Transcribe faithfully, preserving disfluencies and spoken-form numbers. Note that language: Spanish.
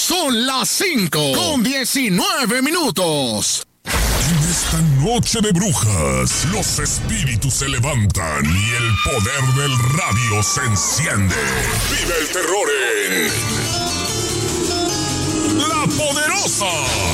Son las cinco con diecinueve minutos. En esta noche de brujas, los espíritus se levantan y el poder del radio se enciende. Vive el terror en La Poderosa.